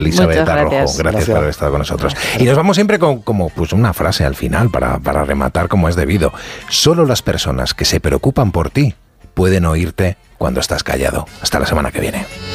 Elizabeth Arrojo, gracias. gracias por haber estado con nosotros. Y nos vamos siempre con como pues una frase al final para rematar como es debido. Solo las personas que se preocupan por ti pueden oírte cuando estás callado. Hasta la semana que viene.